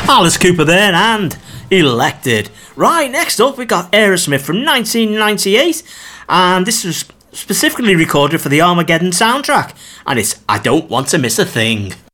Alice Cooper there and Elected. Right, next up we got Aerosmith from 1998, and this was specifically recorded for the Armageddon soundtrack, and it's I Don't Want to Miss a Thing.